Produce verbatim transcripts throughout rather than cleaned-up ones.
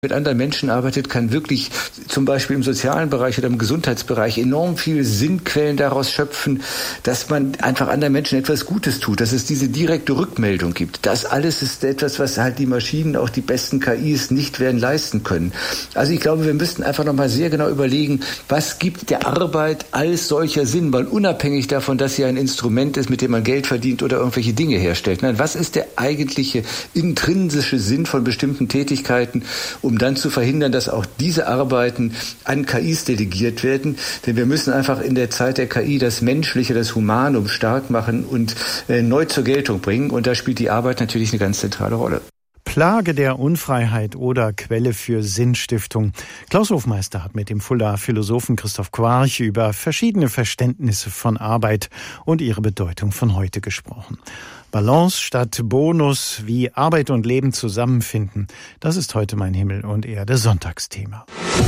mit anderen Menschen arbeitet, kann wirklich zum Beispiel im sozialen Bereich oder im Gesundheitsbereich enorm viele Sinnquellen daraus schöpfen, dass man einfach anderen Menschen etwas Gutes tut, dass es diese direkte Rückmeldung gibt. Das alles ist etwas, was halt die Maschinen, auch die besten K Is nicht werden leisten können. Also ich glaube, wir müssten einfach nochmal sehr genau überlegen, was gibt der Arbeit als solcher Sinn, weil unabhängig davon, dass sie ein Instrument ist, mit dem man Geld verdient oder irgendwelche Dinge herstellt. Nein, was ist der eigentliche intrinsische Sinn von bestimmten Tätigkeiten, um dann zu verhindern, dass auch diese Arbeiten an K Is delegiert werden. Denn wir müssen einfach in der Zeit der K I das Menschliche, das Humanum stark machen und äh, neu zur Geltung bringen. Und da spielt die Arbeit natürlich eine ganz zentrale Rolle. Plage der Unfreiheit oder Quelle für Sinnstiftung. Klaus Hofmeister hat mit dem Fuldaer Philosophen Christoph Quarch über verschiedene Verständnisse von Arbeit und ihre Bedeutung von heute gesprochen. Balance statt Bonus, wie Arbeit und Leben zusammenfinden. Das ist heute mein Himmel und Erde Sonntagsthema.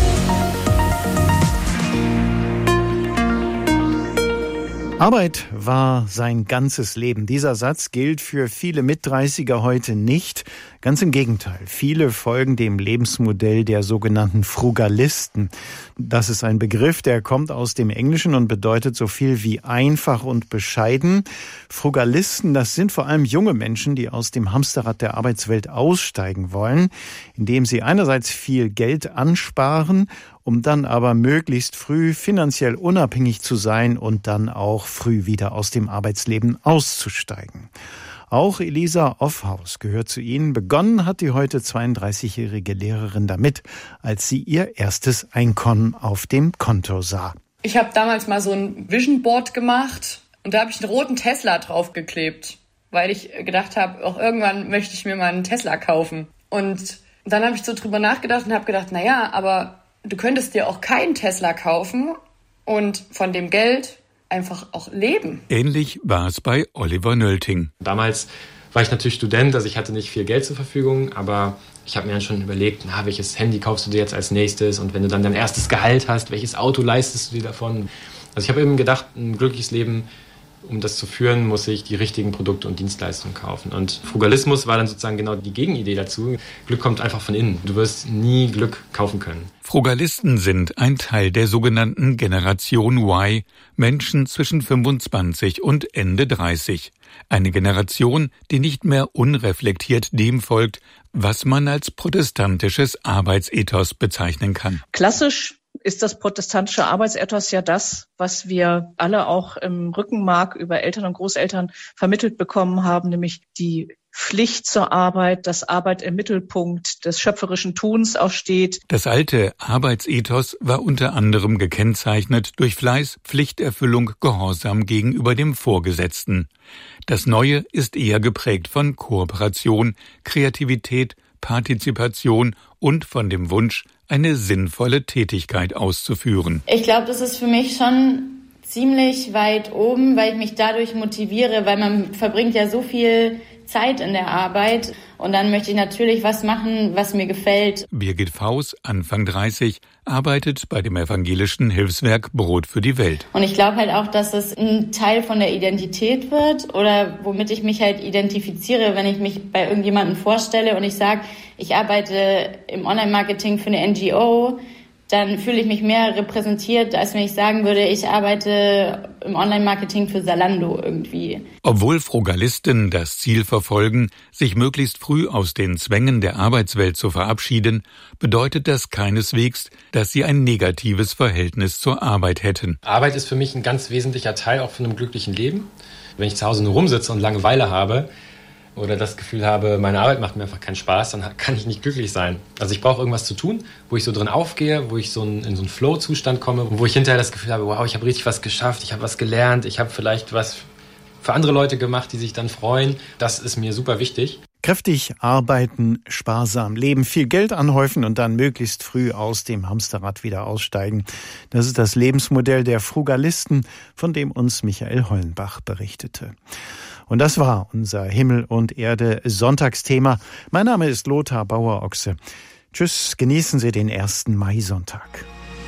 Arbeit war sein ganzes Leben. Dieser Satz gilt für viele Mitdreißiger heute nicht. Ganz im Gegenteil. Viele folgen dem Lebensmodell der sogenannten Frugalisten. Das ist ein Begriff, der kommt aus dem Englischen und bedeutet so viel wie einfach und bescheiden. Frugalisten, das sind vor allem junge Menschen, die aus dem Hamsterrad der Arbeitswelt aussteigen wollen, indem sie einerseits viel Geld ansparen, um dann aber möglichst früh finanziell unabhängig zu sein und dann auch früh wieder aus dem Arbeitsleben auszusteigen. Auch Elisa Offhaus gehört zu ihnen. Begonnen hat die heute zweiunddreißigjährige Lehrerin damit, als sie ihr erstes Einkommen auf dem Konto sah. Ich habe damals mal so ein Vision Board gemacht und da habe ich einen roten Tesla draufgeklebt, weil ich gedacht habe, auch irgendwann möchte ich mir mal einen Tesla kaufen. Und dann habe ich so drüber nachgedacht und habe gedacht, naja, aber du könntest dir auch keinen Tesla kaufen und von dem Geld einfach auch leben. Ähnlich war es bei Oliver Nölting. Damals war ich natürlich Student, also ich hatte nicht viel Geld zur Verfügung, aber ich habe mir dann schon überlegt, na, welches Handy kaufst du dir jetzt als nächstes und wenn du dann dein erstes Gehalt hast, welches Auto leistest du dir davon? Also ich habe eben gedacht, ein glückliches Leben, um das zu führen, muss ich die richtigen Produkte und Dienstleistungen kaufen. Und Frugalismus war dann sozusagen genau die Gegenidee dazu. Glück kommt einfach von innen. Du wirst nie Glück kaufen können. Frugalisten sind ein Teil der sogenannten Generation Y, Menschen zwischen fünfundzwanzig und Ende dreißig. Eine Generation, die nicht mehr unreflektiert dem folgt, was man als protestantisches Arbeitsethos bezeichnen kann. Klassisch ist das protestantische Arbeitsethos ja das, was wir alle auch im Rückenmark über Eltern und Großeltern vermittelt bekommen haben, nämlich die Pflicht zur Arbeit, dass Arbeit im Mittelpunkt des schöpferischen Tuns auch steht. Das alte Arbeitsethos war unter anderem gekennzeichnet durch Fleiß, Pflichterfüllung, Gehorsam gegenüber dem Vorgesetzten. Das neue ist eher geprägt von Kooperation, Kreativität, Partizipation und von dem Wunsch, eine sinnvolle Tätigkeit auszuführen. Ich glaube, das ist für mich schon ziemlich weit oben, weil ich mich dadurch motiviere, weil man verbringt ja so viel Zeit in der Arbeit und dann möchte ich natürlich was machen, was mir gefällt. Birgit Faus, Anfang dreißig, arbeitet bei dem evangelischen Hilfswerk Brot für die Welt. Und ich glaube halt auch, dass es ein Teil von der Identität wird oder womit ich mich halt identifiziere, wenn ich mich bei irgendjemandem vorstelle und ich sage, ich arbeite im Online-Marketing für eine N G O, dann fühle ich mich mehr repräsentiert, als wenn ich sagen würde, ich arbeite im Online-Marketing für Zalando irgendwie. Obwohl Frugalisten das Ziel verfolgen, sich möglichst früh aus den Zwängen der Arbeitswelt zu verabschieden, bedeutet das keineswegs, dass sie ein negatives Verhältnis zur Arbeit hätten. Arbeit ist für mich ein ganz wesentlicher Teil auch von einem glücklichen Leben. Wenn ich zu Hause nur rumsitze und Langeweile habe, oder das Gefühl habe, meine Arbeit macht mir einfach keinen Spaß, dann kann ich nicht glücklich sein. Also ich brauche irgendwas zu tun, wo ich so drin aufgehe, wo ich so in so einen Flow-Zustand komme, wo ich hinterher das Gefühl habe, wow, ich habe richtig was geschafft, ich habe was gelernt, ich habe vielleicht was für andere Leute gemacht, die sich dann freuen. Das ist mir super wichtig. Kräftig arbeiten, sparsam leben, viel Geld anhäufen und dann möglichst früh aus dem Hamsterrad wieder aussteigen. Das ist das Lebensmodell der Frugalisten, von dem uns Michael Hollenbach berichtete. Und das war unser Himmel und Erde Sonntagsthema. Mein Name ist Lothar Bauer-Ochse. Tschüss, genießen Sie den ersten Maisonntag.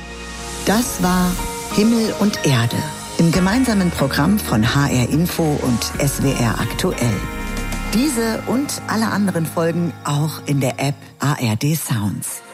Das war Himmel und Erde im gemeinsamen Programm von H R Info und S W R Aktuell. Diese und alle anderen Folgen auch in der App A R D Sounds.